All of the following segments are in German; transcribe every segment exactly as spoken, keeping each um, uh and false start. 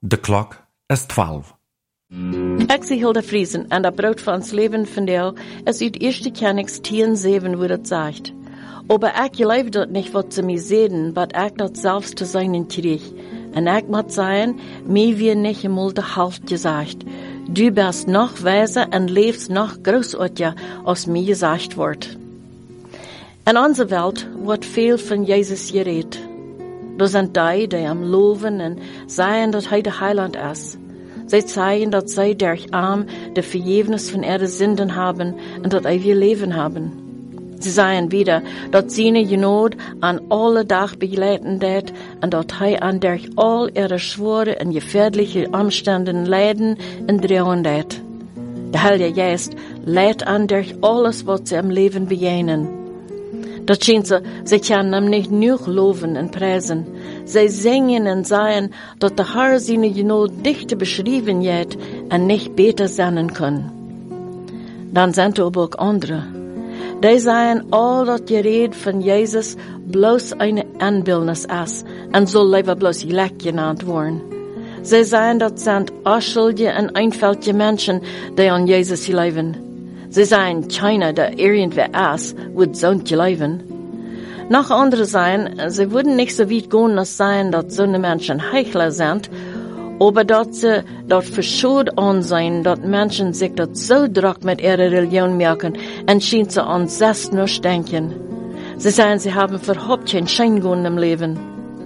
De klok is twaalf. Ik zie Hilda Friesen en dat brood van ons leven vandaag is uit eerste Könings tien zeven, wo dat sagt. Aber ik geloof dat niet wat ze mij zeiden, wat ik dat zelfs te zijn kreeg. En ik moet zeggen, mij weer niet eenmaal de helft gezegd. Du bist noch wijzer en leefst noch großartiger, als mij gezegd wordt. In onze wereld wordt veel van Jezus gereed. Er zijn die die hem loven en zeggen dat hij de heiland is. Zij zeggen dat zij durch arm de vergevenis van ihre Sünden haben en dat hij weer leven hebben. Sie sagen wieder, dat seine Genot an alle Tag begleiten wird und dat hij an durch all ihre schwere und gefährliche Umständen leiden und drehen wird. Der Heilige Geist leidt an durch alles, was sie im Leben begegnen. Dat scheint so, sie können ihm nicht nur loven und preisen. Sie singen und sagen, dat der Herr seine Genot dichter beschrieben wird und nicht besser sein kann. Dann sind aber auch andere. Die sagen, all dat Gerede von Jesus bloß eine Anbildnis ist und soll lieber bloß Leck genannt worden. Sie sagen, dat sind unschuldige und einfältige Menschen, die an Jesus leben. Sie sagen, keiner, der irgendwer ist, wird so leben. Noch andere sagen, sie würden nicht so weit gehen, als sagen, dass so eine Menschen Heuchler sind, aber dat sie dort verschuld ansehen, dat Menschen sich dat so druck mit ihrer Religion merken und schien sie an selbst nur denken. Sie sagen, sie haben überhaupt kein Scheingun im Leben.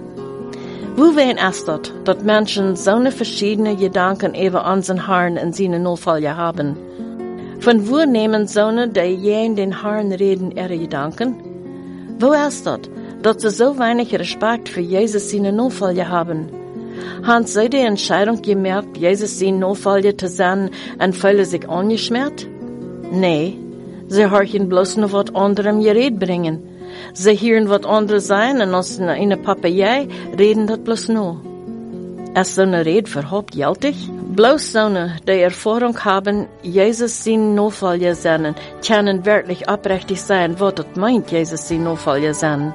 Wo wen ist dat, dat Menschen so eine verschiedene Gedanken über unseren Herrn in seinen Notfall haben? Von wo nehmen so eine, die jen den Herrn reden, ihre Gedanken? Wo ist dat, dat sie so wenig Respekt für Jesus seinen Notfall haben? Haben sie die Entscheidung gemerkt, Jesus sein Nachfolger zu sein und fühlen sich angeschmerzt? Nee, sie hören bloß noch was anderem Gerät bringen. Sie hören was anderes sein und aus einer Papagei reden das bloß noch. Ist so eine Rede überhaupt gültig? Bloß so eine, die Erfahrung haben, Jesus sein Nachfolger sein, können wirklich aufrichtig sein, was das meint, Jesus sein Nachfolger sein.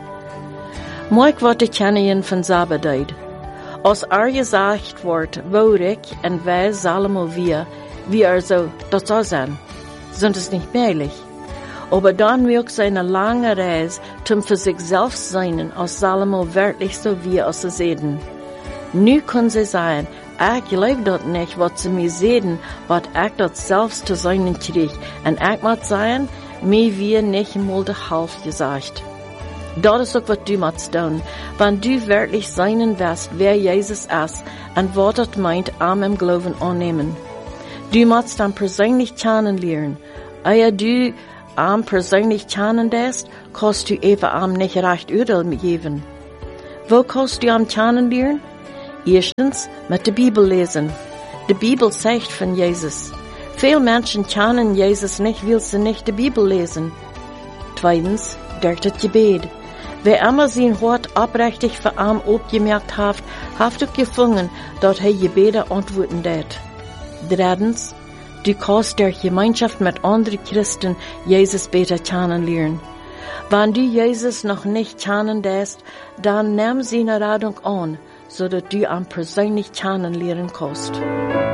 Moik wat ich kennen von Sabbatheit. Als er gesagt wordt, wo ich und wij allemaal wir, wie er so, das soll sein, sind es nicht möglich. Aber dann wird seine lange Reise zum für sich selbst sein, als allemaal wirklich so wie als sie sehen. Nu können sie sagen, ich glaube das nicht, was sie mir sehen, was ich das selbst zu sein krieg. Und ich muss sagen, mir wird nicht einmal die Hälfte gesagt. Dat is ook wat du musst tun, wenn du wirklich sein wirst, wer Jesus ist und was das meint, am im Glauben annehmen. Du musst dann persönlich kennenlernen. Ehe du am persönlich kennenlernst, kannst du eben am nicht recht Urteil geben. Wo kannst du am kennenlernen? Erstens, mit der Bibel lesen. Die Bibel sagt von Jesus. Viele Menschen kennen Jesus nicht, weil sie nicht die Bibel lesen. Zweitens, durch das Gebet. Wer immer sein Hort abrechtig für arm abgemerkt hat, hat auch gefunden, dass er Gebete antworten wird. Drittens, du kannst durch Gemeinschaft mit anderen Christen Jesus besser kennenlernen. Wenn du Jesus noch nicht kennenlernst, dann nimm seine Radung an, so dass du ihn persönlich kennenlernen kannst.